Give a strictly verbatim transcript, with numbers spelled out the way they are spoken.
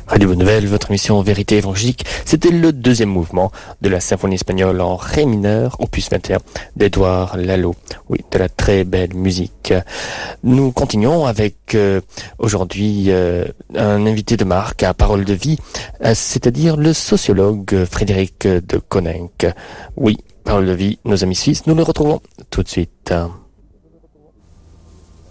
Radio Bonne Nouvelle, votre émission Vérité évangélique, c'était le deuxième mouvement de la symphonie espagnole en ré mineur, opus vingt et un, d'Édouard Lalo. Oui, de la très belle musique. Nous continuons avec euh, aujourd'hui euh, un invité de marque à Parole de Vie, euh, c'est-à-dire le sociologue Frédéric de Coninck. Oui, Parole de Vie, nos amis suisses, nous le retrouvons tout de suite.